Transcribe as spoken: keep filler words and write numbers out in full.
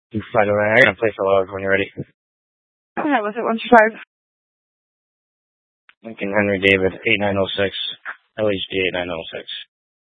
You find a I gotta play for logs when you're ready. Yeah, was it one two five? Lincoln Henry David, eight nine oh six. L H D eight nine oh six.